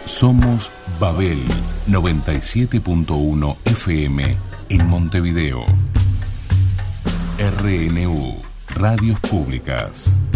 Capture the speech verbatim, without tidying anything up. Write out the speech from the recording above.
Somos Babel noventa y siete punto uno F M en Montevideo. R N U, Radios Públicas.